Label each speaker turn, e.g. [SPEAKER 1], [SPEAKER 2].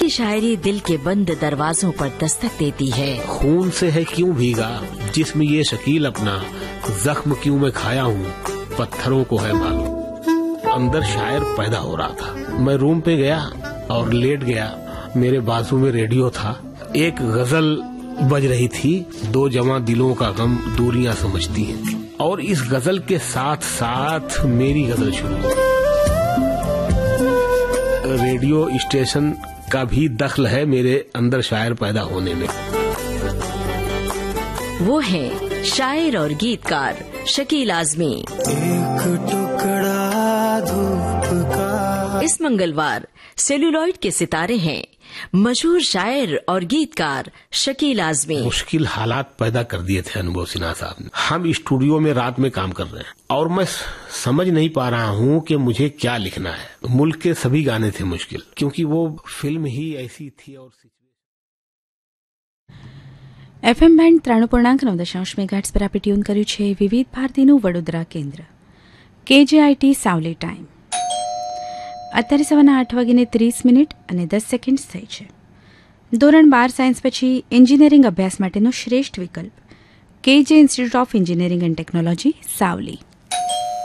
[SPEAKER 1] की शायरी दिल के बंद दरवाजों पर दस्तक देती है।
[SPEAKER 2] खून से है क्यों भीगा जिस्म ये शकील अपना, जख्म क्यों मैं खाया हूँ पत्थरों को है मालूम। अंदर शायर पैदा हो रहा था। मैं रूम पे गया और लेट गया। मेरे बाजू में रेडियो था। एक गजल बज रही थी, दो जवां दिलों का गम दूरियां समझती हैं। और इस गजल के साथ साथ मेरी गजल शुरू। रेडियो स्टेशन का भी दखल है मेरे अंदर शायर पैदा होने में।
[SPEAKER 1] वो है शायर और गीतकार शकील आजमी।
[SPEAKER 3] एक टुकड़ा धूप का।
[SPEAKER 1] इस मंगलवार सेलुलॉइड के सितारे हैं मशहूर शायर और गीतकार शकील आजमी।
[SPEAKER 2] मुश्किल हालात पैदा कर दिए थे अनुभव सिन्हा साहब ने। हम स्टूडियो में रात में काम कर रहे हैं और मैं समझ नहीं पा रहा हूँ कि मुझे क्या लिखना है। मुल्क के सभी गाने थे मुश्किल, क्योंकि वो फिल्म ही ऐसी थी। और
[SPEAKER 4] FM બેન્ડ 93.9 મેગાહર્ટ્ઝ પર આપણે ટ્યુન કર્યું છે વિવિધ ભારતીનું વડોદરા કેન્દ્ર KJIT સાવલી ટાઈમ। અત્યારે સવારના 8:30 અને 10 થઈ છે। ધોરણ 12 સાયન્સ પછી એન્જિનિયરિંગ અભ્યાસ માટેનો શ્રેષ્ઠ વિકલ્પ KJ institute of engineering and technology Savli.